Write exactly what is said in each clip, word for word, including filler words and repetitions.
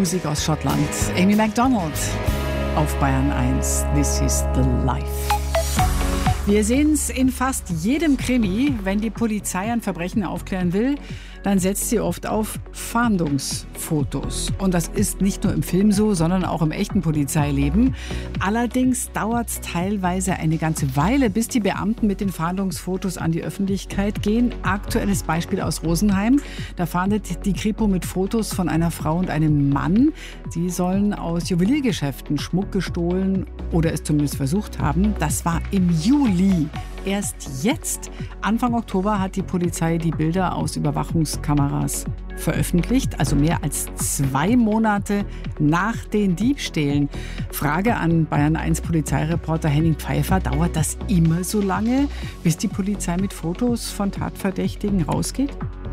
Musik aus Schottland. Amy Macdonald auf Bayern eins. This is the life. Wir sehen es in fast jedem Krimi. Wenn die Polizei ein Verbrechen aufklären will, dann setzt sie oft auf Fahndungsfotos. Und das ist nicht nur im Film so, sondern auch im echten Polizeileben. Allerdings dauert es teilweise eine ganze Weile, bis die Beamten mit den Fahndungsfotos an die Öffentlichkeit gehen. Aktuelles Beispiel aus Rosenheim. Da fahndet die Kripo mit Fotos von einer Frau und einem Mann. Sie sollen aus Juweliergeschäften Schmuck gestohlen oder es zumindest versucht haben. Das war im Juli. Erst jetzt, Anfang Oktober, hat die Polizei die Bilder aus Überwachungskameras veröffentlicht, also mehr als zwei Monate nach den Diebstählen. Frage an Bayern eins Polizeireporter Henning Pfeiffer: Dauert das immer so lange, bis die Polizei mit Fotos von Tatverdächtigen rausgeht?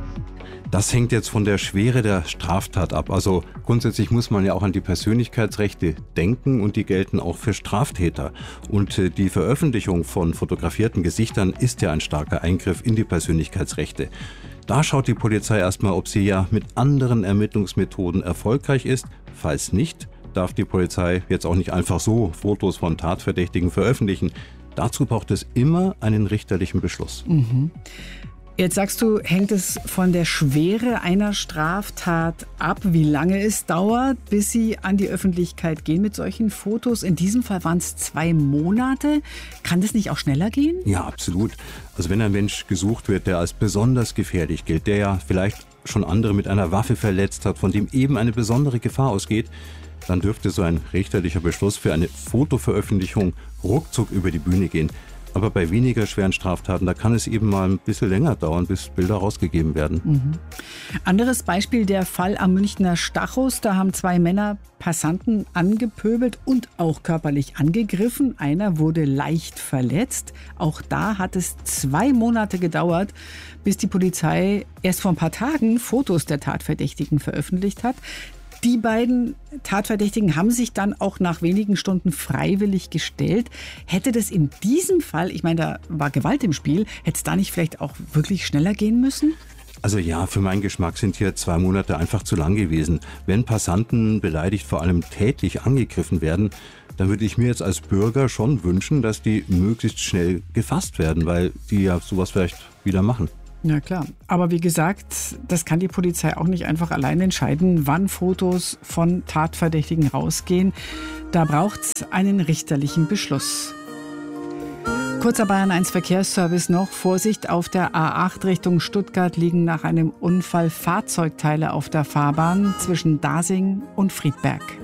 Das hängt jetzt von der Schwere der Straftat ab. Also grundsätzlich muss man ja auch an die Persönlichkeitsrechte denken und die gelten auch für Straftäter. Und äh, die Veröffentlichung von fotografierten Gesichtern ist ja ein starker Eingriff in die Persönlichkeitsrechte. Da schaut die Polizei erstmal, ob sie ja mit anderen Ermittlungsmethoden erfolgreich ist. Falls nicht, darf die Polizei jetzt auch nicht einfach so Fotos von Tatverdächtigen veröffentlichen. Dazu braucht es immer einen richterlichen Beschluss. Mhm. Jetzt sagst du, hängt es von der Schwere einer Straftat ab, wie lange es dauert, bis sie an die Öffentlichkeit gehen mit solchen Fotos. In diesem Fall waren es zwei Monate. Kann das nicht auch schneller gehen? Ja, absolut. Also wenn ein Mensch gesucht wird, der als besonders gefährlich gilt, der ja vielleicht schon andere mit einer Waffe verletzt hat, von dem eben eine besondere Gefahr ausgeht, dann dürfte so ein richterlicher Beschluss für eine Fotoveröffentlichung ruckzuck über die Bühne gehen. Aber bei weniger schweren Straftaten, da kann es eben mal ein bisschen länger dauern, bis Bilder rausgegeben werden. Mhm. Anderes Beispiel, der Fall am Münchner Stachus. Da haben zwei Männer Passanten angepöbelt und auch körperlich angegriffen. Einer wurde leicht verletzt. Auch da hat es zwei Monate gedauert, bis die Polizei erst vor ein paar Tagen Fotos der Tatverdächtigen veröffentlicht hat. Die beiden Tatverdächtigen haben sich dann auch nach wenigen Stunden freiwillig gestellt. Hätte das in diesem Fall, ich meine, da war Gewalt im Spiel, hätte es da nicht vielleicht auch wirklich schneller gehen müssen? Also ja, für meinen Geschmack sind hier zwei Monate einfach zu lang gewesen. Wenn Passanten beleidigt, vor allem tätlich angegriffen werden, dann würde ich mir jetzt als Bürger schon wünschen, dass die möglichst schnell gefasst werden, weil die ja sowas vielleicht wieder machen. Ja klar, aber wie gesagt, das kann die Polizei auch nicht einfach allein entscheiden, wann Fotos von Tatverdächtigen rausgehen. Da braucht es einen richterlichen Beschluss. Kurzer Bayern eins Verkehrsservice noch. Vorsicht, auf der A acht Richtung Stuttgart liegen nach einem Unfall Fahrzeugteile auf der Fahrbahn zwischen Dasing und Friedberg.